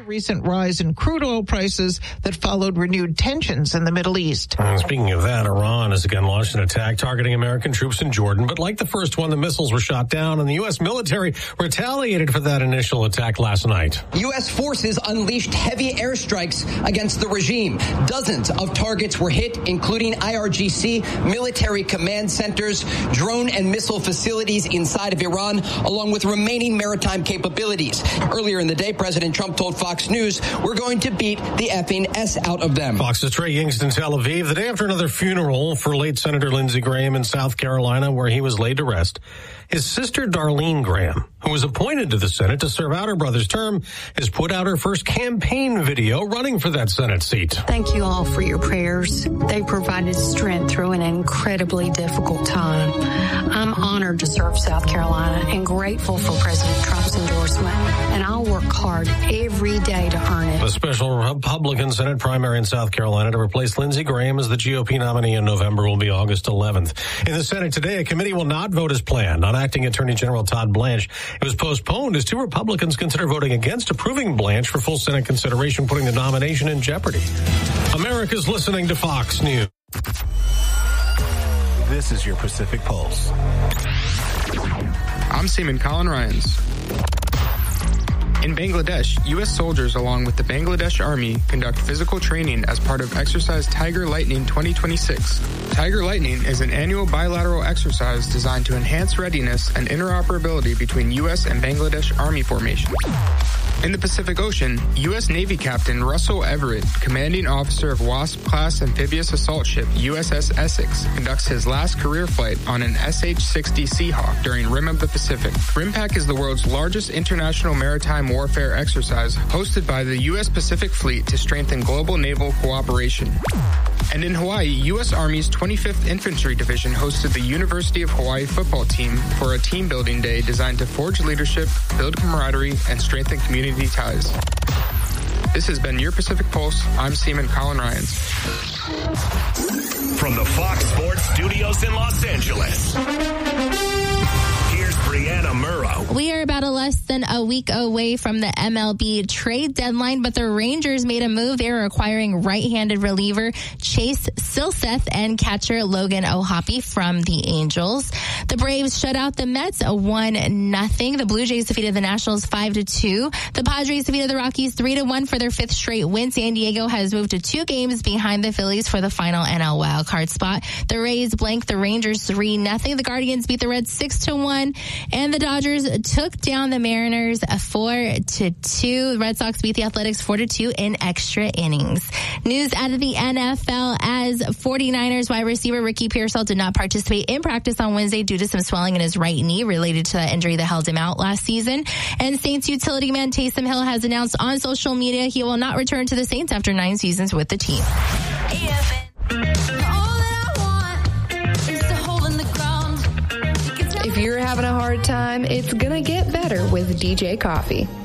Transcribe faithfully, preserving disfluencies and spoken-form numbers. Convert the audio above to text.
recent rise in crude oil prices that followed renewed tensions in the Middle East. And speaking of that, Iran has again launched an attack targeting American troops in Jordan. But like the first one, the missiles were shot down, and the U S military retaliated for that initial attack last night. U S forces unleashed heavy airstrikes against the regime. Dozens of targets were hit, including I R G C, military command centers, drone and missile facilities inside of Iran, along with remaining maritime capabilities. Earlier in the day, President Trump told Fox News, we're going to beat the effing S out of them. Fox's Trey Yingst in Tel Aviv, the day after another funeral for late Senator Lindsey Graham in South Carolina, where he was laid to rest. His sister, Darlene Graham, who was appointed to the Senate to serve out her brother's term, has put out her first campaign video running for that Senate seat. Thank you all for your prayers. They provided strength through an incredibly difficult time. I'm honored to serve South Carolina and grateful for President Trump's endorsement, and I'll work hard every day to earn it. The special Republican Senate primary in South Carolina to replace Lindsey Graham as the G O P nominee in November will be August eleventh. In the Senate today, a committee will not vote as planned on acting Attorney General Todd Blanche. It was postponed as two Republicans consider voting against approving Blanche for full Senate consideration, putting the nomination in jeopardy. America's listening to Fox News. This is your Pacific Pulse. I'm Seaman Colin Ryans. In Bangladesh, U S soldiers along with the Bangladesh Army conduct physical training as part of Exercise Tiger Lightning twenty twenty-six. Tiger Lightning is an annual bilateral exercise designed to enhance readiness and interoperability between U S and Bangladesh Army formations. In the Pacific Ocean, U S Navy Captain Russell Everett, commanding officer of WASP-class amphibious assault ship U S S Essex, conducts his last career flight on an S H sixty Seahawk during Rim of the Pacific. RIMPAC is the world's largest international maritime warfare exercise hosted by the U S Pacific Fleet to strengthen global naval cooperation. And in Hawaii, U S Army's twenty-fifth Infantry Division hosted the University of Hawaii football team for a team building day designed to forge leadership, build camaraderie, and strengthen community ties. This has been your Pacific Pulse. I'm Seaman Colin Ryans. From the Fox Sports Studios in Los Angeles, here's Brianna Murrow. We are about a less than a week away from the M L B trade deadline, but the Rangers made a move. They were acquiring right-handed reliever Chase Silseth and catcher Logan O'Hoppe from the Angels. The Braves shut out the Mets one nothing. The Blue Jays defeated the Nationals five to two. The Padres defeated the Rockies three to one for their fifth straight win. San Diego has moved to two games behind the Phillies for the final N L wildcard spot. The Rays blanked the Rangers three nothing. The Guardians beat the Reds six to one. And the Dodgers took down the Mariners four to two. The Red Sox beat the Athletics four to two in extra innings. News out of the N F L as 49ers wide receiver Ricky Pearsall did not participate in practice on Wednesday due to some swelling in his right knee related to that injury that held him out last season. And Saints utility man Taysom Hill has announced on social media he will not return to the Saints after nine seasons with the team. If you're having a hard time, it's gonna get better with D J Coffee.